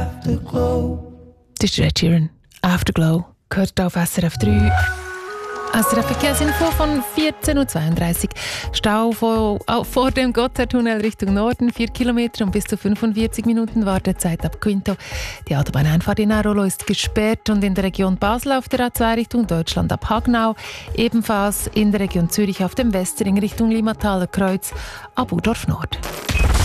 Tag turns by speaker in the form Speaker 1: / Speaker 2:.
Speaker 1: Afterglow.
Speaker 2: Das ist Ed Sheeran. Afterglow. Gehört auf SRF 3. SRF Verkehrsinfo von 14.32 Uhr. Stau vor dem Gotthardtunnel Richtung Norden, 4 Kilometer und bis zu 45 Minuten Wartezeit ab Quinto. Die Autobahneinfahrt in Aarolo ist gesperrt und in der Region Basel auf der A2 Richtung Deutschland ab Hagnau. Ebenfalls in der Region Zürich auf dem Westring Richtung Limmataler Kreuz ab Udorf Nord.